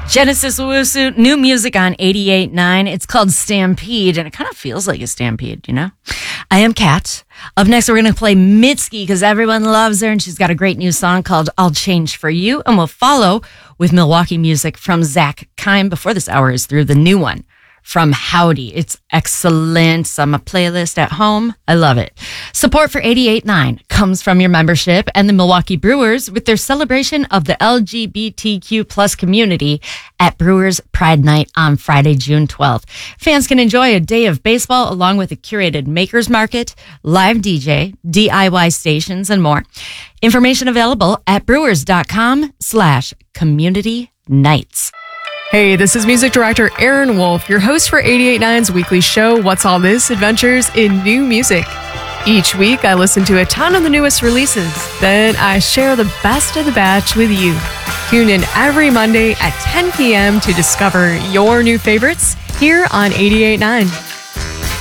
Genesis Owusu, new music on 88.9. It's called Stampede, and it kind of feels like a stampede, you know? I am Kat. Up next, we're going to play Mitski because everyone loves her, and she's got a great new song called I'll Change For You, and we'll follow with Milwaukee music from Zach Kime before this hour is through, the new one from Howdy. It's excellent. I'm a playlist at home. I love it. Support for 88.9 comes from your membership and the Milwaukee Brewers with their celebration of the LGBTQ plus community at Brewers Pride Night on Friday, June 12th. Fans can enjoy a day of baseball along with a curated makers market, live DJ, DIY stations, and more. Information available at brewers.com/community nights. Hey, this is music director Aaron Wolf, your host for 88.9's weekly show, What's All This? Adventures in New Music. Each week, I listen to a ton of the newest releases. Then I share the best of the batch with you. Tune in every Monday at 10 p.m. to discover your new favorites here on 88.9.